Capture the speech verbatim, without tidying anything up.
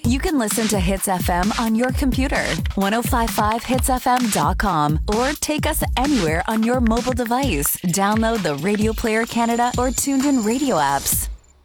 You can listen to Hits F M on your computer, ten fifty-five hits f m dot com, or take us anywhere on your mobile device. Download the Radio Player Canada or Tuned In Radio apps.